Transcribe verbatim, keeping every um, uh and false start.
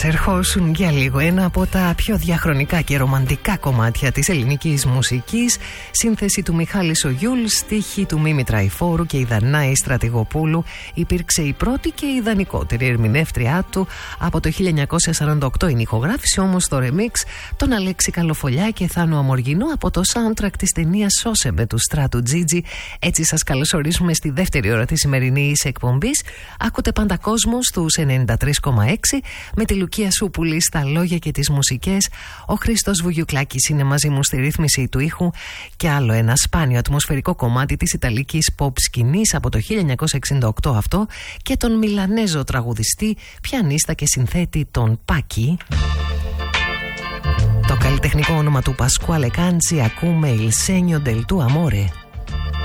Ας ερχόσουν για λίγο ένα από τα πιο διαχρονικά και ρομαντικά κομμάτια της ελληνικής μουσικής, σύνθεση του Μιχάλη Σογιούλ, στίχη του Μίμη Τραϊφόρου και η Δανάη Στρατηγοπούλου. Υπήρξε η πρώτη και η ιδανικότερη ερμηνεύτριά του από το χίλια εννιακόσια σαράντα οκτώ. Είναι ηχογράφηση όμως το remix τον Αλέξη Καλοφολιά και Θάνο Αμοργινού από το soundtrack της ταινίας «Σώσε με» του Στράτου Τζίτζι. Έτσι σας καλωσορίζουμε στη δεύτερη ώρα της σημερινής εκπομπής. Ακούτε Πάντα Κόσμο στους ενενήντα τρία κόμμα έξι με τη Λουκία Σούπουλη στα λόγια και τις μουσικές. Ο Χρήστος Βουγιουκλάκης είναι μαζί μου στη ρύθμιση του ήχου και άλλο ένα σπάνιο ατμοσφαιρικό κομμάτι της ιταλικής pop σκηνής από το χίλια εννιακόσια εξήντα οκτώ αυτό και τον Μιλανέζο τραγουδιστή, πιανίστα και συνθέτη τον Πάκη. Το καλλιτεχνικό όνομα του Πασκουάλε Κάντζι, ακούμε Il segno del tuo amore.